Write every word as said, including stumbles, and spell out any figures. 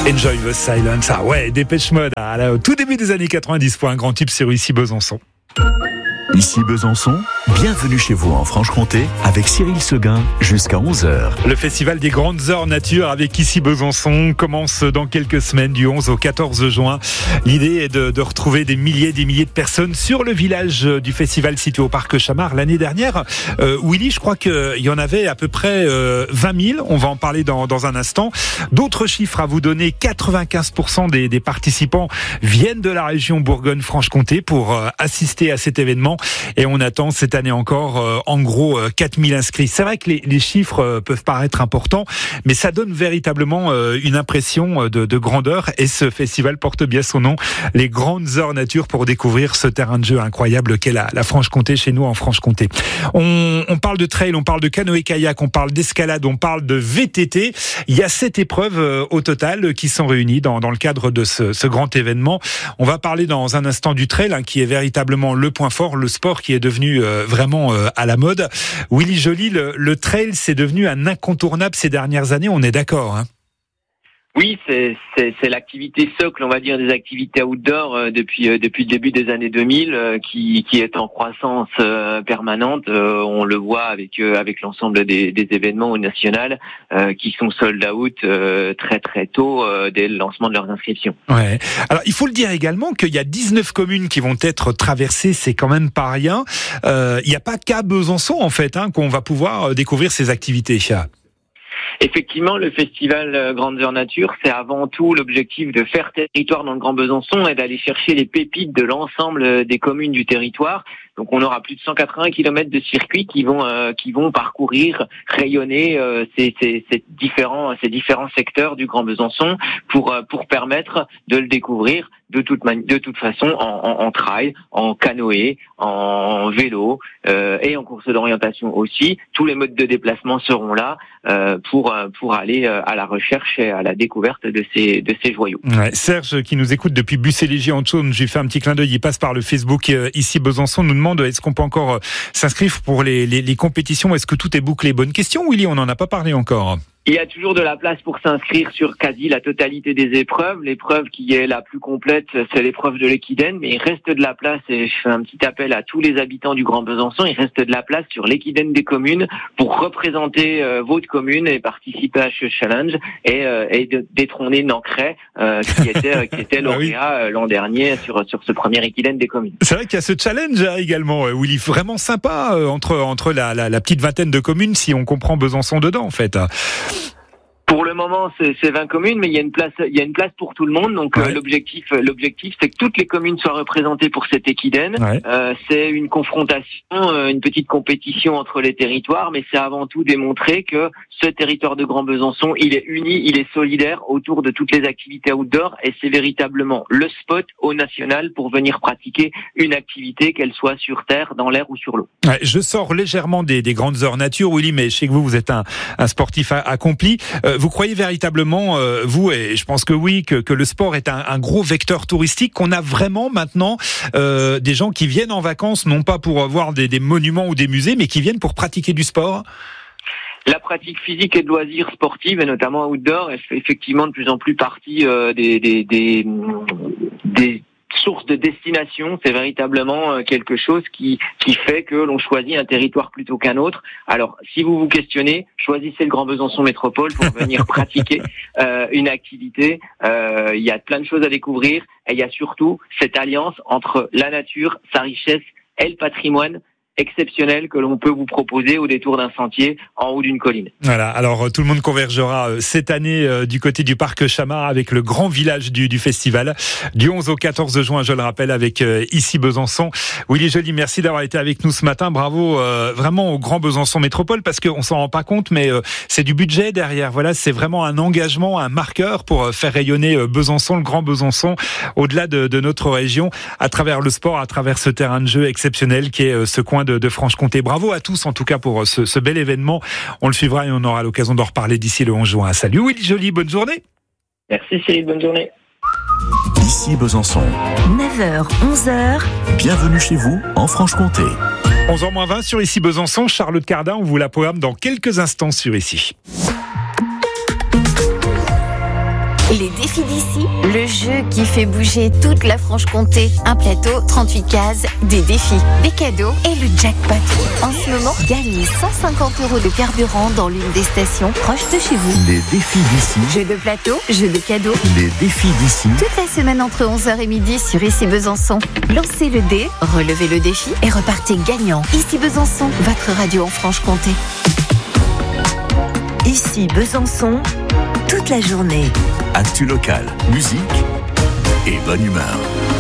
Enjoy the silence. Ah ouais, Dépêche Mode, à la, au tout début des années quatre-vingt-dix pour un grand tube sur Ici Besançon. Ici Besançon, bienvenue chez vous en Franche-Comté avec Cyril Seguin jusqu'à onze heures. Le festival des grandes heures nature avec Ici Besançon commence dans quelques semaines du onze au quatorze juin. L'idée est de, de retrouver des milliers et des milliers de personnes sur le village du festival situé au parc Chamard. L'année dernière, euh, Willy, je crois qu'il y en avait à peu près euh, vingt mille. On va en parler dans, dans un instant. D'autres chiffres à vous donner. quatre-vingt-quinze pour cent des, des participants viennent de la région Bourgogne-Franche-Comté pour euh, assister à cet événement. Et on attend cette année encore, euh, en gros, euh, quatre mille inscrits. C'est vrai que les, les chiffres euh, peuvent paraître importants, mais ça donne véritablement euh, une impression de, de grandeur. Et ce festival porte bien son nom, les grandes heures nature, pour découvrir ce terrain de jeu incroyable qu'est la, la Franche-Comté, chez nous en Franche-Comté. On, on parle de trail, on parle de canoë-kayak, on parle d'escalade, on parle de V T T. Il y a sept épreuves euh, au total qui sont réunies dans, dans le cadre de ce, ce grand événement. On va parler dans un instant du trail, hein, qui est véritablement le point fort, le sport qui est devenu euh, vraiment euh, à la mode. Willy Joly, le, le trail, c'est devenu un incontournable ces dernières années, on est d'accord, hein? Oui, c'est, c'est, c'est l'activité socle, on va dire, des activités outdoor euh, depuis euh, depuis le début des années deux mille, euh, qui qui est en croissance euh, permanente. Euh, on le voit avec euh, avec l'ensemble des, des événements au national euh, qui sont sold out euh, très très tôt euh, dès le lancement de leurs inscriptions. Ouais. Alors il faut le dire également qu'il y a dix-neuf communes qui vont être traversées, c'est quand même pas rien. Euh, il n'y a pas qu'à Besançon en fait, hein, qu'on va pouvoir découvrir ces activités. Effectivement, le festival Grandes Heures Nature, c'est avant tout l'objectif de faire territoire dans le Grand Besançon et d'aller chercher les pépites de l'ensemble des communes du territoire. Donc on aura plus de cent quatre-vingts kilomètres de circuits qui vont euh, qui vont parcourir, rayonner euh, ces, ces, ces différents ces différents secteurs du Grand Besançon pour euh, pour permettre de le découvrir de toute mani- de toute façon en, en, en trail, en canoë, en vélo euh, et en course d'orientation aussi. Tous les modes de déplacement seront là euh, pour pour aller à la recherche et à la découverte de ces de ces joyaux. Ouais, Serge qui nous écoute depuis Bussy-Léger en Saône, j'ai fait un petit clin d'œil, il passe par le Facebook euh, Ici Besançon, nous demande est-ce qu'on peut encore euh, s'inscrire pour les, les, les compétitions, est-ce que tout est bouclé? Bonne question Willy, on n'en a pas parlé encore. Il y a toujours de la place pour s'inscrire sur quasi la totalité des épreuves. L'épreuve qui est la plus complète, c'est l'épreuve de l'Équidène, mais il reste de la place, et je fais un petit appel à tous les habitants du Grand Besançon, il reste de la place sur l'Équidène des communes pour représenter euh, votre commune et participer à ce challenge et, euh, et de, détrôner Nancray, euh, qui était euh, qui était lauréat euh, l'an dernier sur sur ce premier Équidène des communes. C'est vrai qu'il y a ce challenge hein, également, euh, Willy, vraiment sympa euh, entre entre la, la, la petite vingtaine de communes, si on comprend Besançon dedans en fait. Pour le moment, c'est, c'est vingt communes, mais il y a une place, il y a une place pour tout le monde. Donc ouais. euh, l'objectif, l'objectif, c'est que toutes les communes soient représentées pour cet équidène. Ouais. Euh, c'est une confrontation, euh, une petite compétition entre les territoires, mais c'est avant tout démontrer que ce territoire de Grand Besançon, il est uni, il est solidaire autour de toutes les activités outdoor, et c'est véritablement le spot au national pour venir pratiquer une activité, qu'elle soit sur terre, dans l'air ou sur l'eau. Ouais, je sors légèrement des, des grandes heures nature, Willy, mais je sais que vous, vous êtes un, un sportif a, accompli. Euh, Vous croyez véritablement, euh, vous, et je pense que oui, que, que le sport est un, un gros vecteur touristique, qu'on a vraiment maintenant euh, des gens qui viennent en vacances, non pas pour voir des, des monuments ou des musées, mais qui viennent pour pratiquer du sport? La pratique physique et de loisirs sportifs, et notamment outdoor, elle fait effectivement de plus en plus partie euh, des, des, des, des source de destination. C'est véritablement quelque chose qui qui fait que l'on choisit un territoire plutôt qu'un autre. Alors, si vous vous questionnez, choisissez le Grand Besançon Métropole pour venir pratiquer euh, une activité. Euh, il y a plein de choses à découvrir, et il y a surtout cette alliance entre la nature, sa richesse et le patrimoine exceptionnel que l'on peut vous proposer au détour d'un sentier en haut d'une colline. Voilà, alors tout le monde convergera cette année euh, du côté du parc Chamard avec le grand village du, du festival du onze au quatorze juin, je le rappelle, avec euh, Ici Besançon. Willy Joly, merci d'avoir été avec nous ce matin. Bravo euh, vraiment au Grand Besançon Métropole, parce qu'on s'en rend pas compte, mais euh, c'est du budget derrière. Voilà, c'est vraiment un engagement, un marqueur pour euh, faire rayonner euh, Besançon, le Grand Besançon, au-delà de, de notre région, à travers le sport, à travers ce terrain de jeu exceptionnel qui est euh, ce coin de, de Franche-Comté. Bravo à tous en tout cas pour ce, ce bel événement. On le suivra et on aura l'occasion d'en reparler d'ici le onze juin. Salut Willy Joly, bonne journée. Merci Cyril, bonne journée. Ici Besançon. neuf heures, onze heures. Bienvenue chez vous en Franche-Comté. onze heures moins vingt sur Ici Besançon. Charlotte Cardin, on vous la programme dans quelques instants sur Ici. Les défis d'ici, le jeu qui fait bouger toute la Franche-Comté. Un plateau, trente-huit cases, des défis, des cadeaux et le jackpot. En ce moment, gagnez cent cinquante euros de carburant dans l'une des stations proches de chez vous. Les défis d'ici. Jeux de plateau, jeux de cadeaux. Les défis d'ici. Toute la semaine entre onze heures et midi sur Ici Besançon. Lancez le dé, relevez le défi et repartez gagnant. Ici Besançon, votre radio en Franche-Comté. Ici Besançon, toute la journée. Actu local, musique et bonne humeur.